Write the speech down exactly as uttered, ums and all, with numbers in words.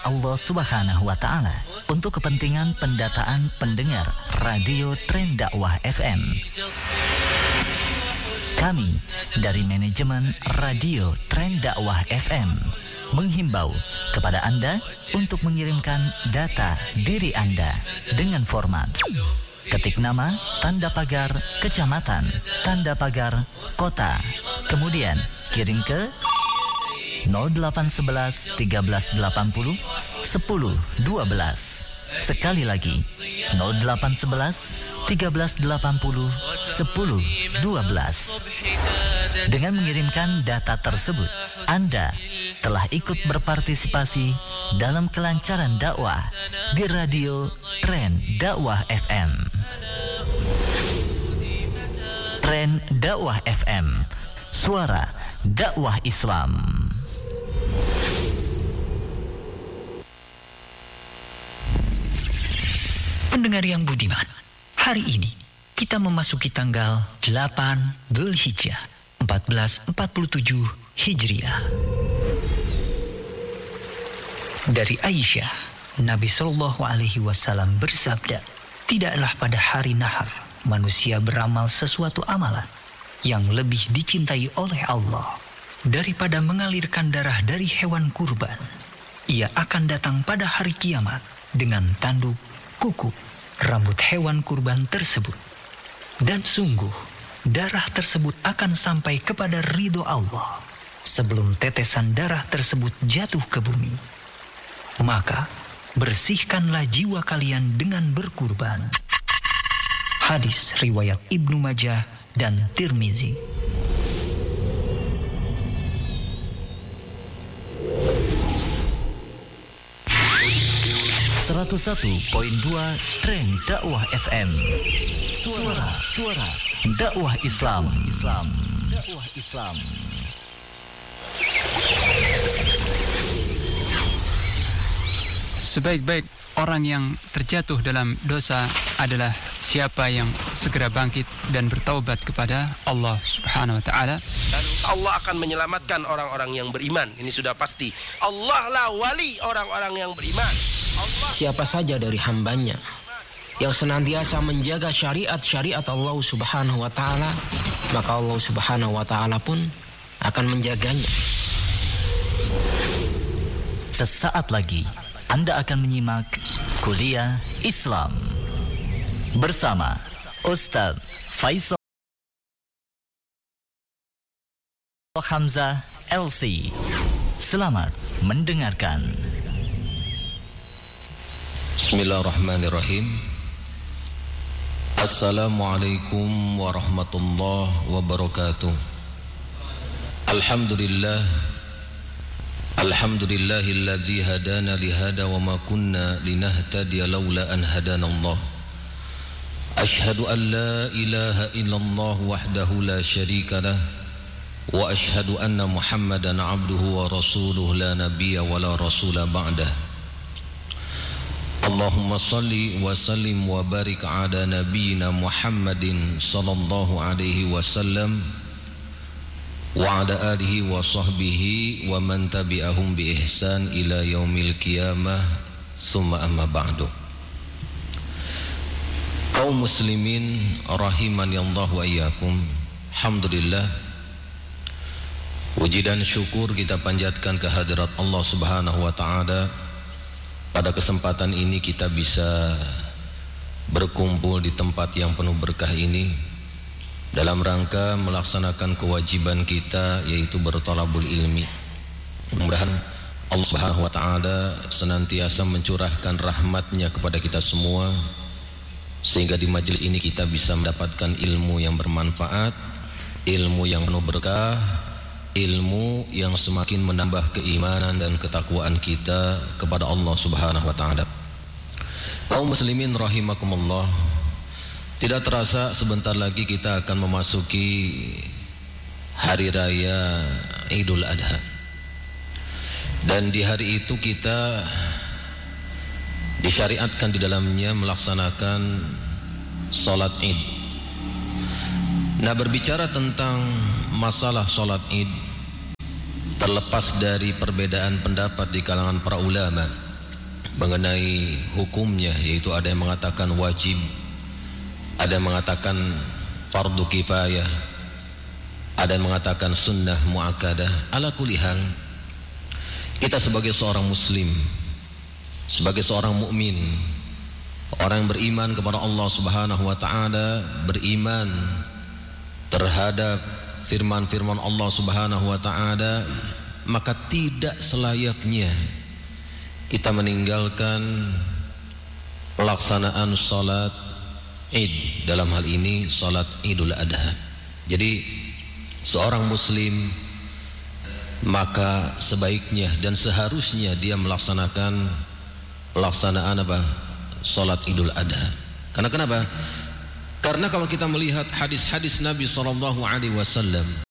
Allah Subhanahu wa Ta'ala untuk kepentingan pendataan pendengar Radio Tren Dakwah F M. Kami dari manajemen Radio Tren Dakwah F M menghimbau kepada Anda untuk mengirimkan data diri Anda dengan format ketik nama, tanda pagar, kecamatan, tanda pagar, kota, kemudian kirim ke nol delapan satu satu tiga belas delapan puluh sepuluh dua belas. Sekali lagi nol delapan sebelas tiga belas delapan puluh sepuluh dua belas. Dengan mengirimkan data tersebut, Anda telah ikut berpartisipasi dalam kelancaran dakwah di Radio Tren Dakwah F M. Tren Dakwah F M, suara dakwah Islam. Pendengar yang budiman, hari ini kita memasuki tanggal delapan Dzulhijjah empat belas empat puluh tujuh Hijriah. Dari Aisyah, Nabi Shallallahu Alaihi Wasallam bersabda, tidaklah pada hari nahar manusia beramal sesuatu amalan yang lebih dicintai oleh Allah daripada mengalirkan darah dari hewan kurban. Ia akan datang pada hari kiamat dengan tanduk, kuku, rambut hewan kurban tersebut. Dan sungguh, darah tersebut akan sampai kepada ridho Allah sebelum tetesan darah tersebut jatuh ke bumi. Maka, bersihkanlah jiwa kalian dengan berkurban. Hadis riwayat Ibnu Majah dan Tirmizi. seratus satu koma dua Tren Dakwah F M. Suara suara dakwah Islam. Islam. Dakwah Islam. Sebaik-baik orang yang terjatuh dalam dosa adalah siapa yang segera bangkit dan bertaubat kepada Allah Subhanahu wa Ta'ala. Allah akan menyelamatkan orang-orang yang beriman. Ini sudah pasti. Allah lah wali orang-orang yang beriman. Allah. Siapa saja dari hambanya yang senantiasa menjaga syariat-syariat Allah Subhanahu wa Ta'ala, maka Allah Subhanahu wa Ta'ala pun akan menjaganya. Sesaat lagi Anda akan menyimak Kuliah Islam bersama Ustaz Faisal Hamzah L C. Selamat mendengarkan. Bismillahirrahmanirrahim. Assalamualaikum warahmatullahi wabarakatuh. Alhamdulillah Alhamdulillahillazi hadana lihada wa ma kunna linahtadiya laula an hadana Allah. Ashhadu an la ilaha illallah wahdahu la syarika lah wa ashhadu anna Muhammadan abduhu wa rasuluhu la nabiyya wa la rasula ba'dah. Allahumma salli wa sallim wa barik ala nabiyyina Muhammadin sallallahu alaihi wasallam wa ala alihi wa sahbihi wa man tabi'ahum bi ihsan ila yaumil qiyamah summa amma ba'du. Kaum muslimin rahimani Allah wa iyyakum. Alhamdulillah, puji dan syukur kita panjatkan kehadirat Allah Subhanahu wa Ta'ala. Pada kesempatan ini kita bisa berkumpul di tempat yang penuh berkah ini dalam rangka melaksanakan kewajiban kita, yaitu berthalabul ilmi. Mudah-mudahan Allah Subhanahu wa Ta'ala senantiasa mencurahkan rahmatnya kepada kita semua, sehingga di majelis ini kita bisa mendapatkan ilmu yang bermanfaat, ilmu yang penuh berkah, ilmu yang semakin menambah keimanan dan ketakwaan kita kepada Allah Subhanahu wa Ta'ala. Kaum muslimin rahimakumullah, tidak terasa sebentar lagi kita akan memasuki hari raya Idul Adha. Dan di hari itu kita disyariatkan di dalamnya melaksanakan salat Id. Nah, berbicara tentang masalah salat Id, terlepas dari perbedaan pendapat di kalangan para ulama, mengenai hukumnya, yaitu ada yang mengatakan wajib, ada yang mengatakan fardu kifayah, ada yang mengatakan sunnah muakkadah. Ala kulli hal, kita sebagai seorang muslim, sebagai seorang mukmin, orang yang beriman kepada Allah Subhanahu wa taala, beriman terhadap firman-firman Allah Subhanahu wa taala, maka tidak selayaknya kita meninggalkan pelaksanaan salat Id, dalam hal ini salat Idul Adha. Jadi seorang muslim maka sebaiknya dan seharusnya dia melaksanakan pelaksanaan apa? Salat Idul Adha. Karena kenapa? Karena kalau kita melihat hadis-hadis Nabi sallallahu alaihi wasallam,